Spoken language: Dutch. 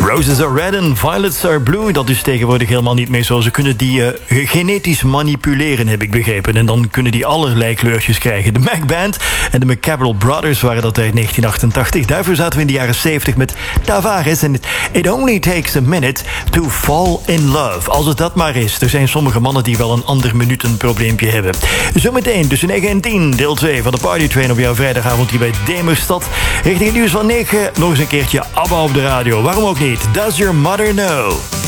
Roses are red and violets are blue. Dat is tegenwoordig helemaal niet meer zo. Ze kunnen die genetisch manipuleren, heb ik begrepen. En dan kunnen die allerlei kleurtjes krijgen. De Mac Band en de McCabrel Brothers waren dat uit 1988. Daarvoor zaten we in de jaren 70 met Tavares en It Only Takes a Minute to Fall in Love. Als het dat maar is. Er zijn sommige mannen die wel een ander minutenprobleempje hebben. Zometeen tussen 9 en 10, deel 2 van de Party Train op jouw vrijdagavond hier bij Demerstad. Richting het nieuws van 9, nog eens een keertje ABBA op de radio. Waarom ook niet? Does Your Mother Know?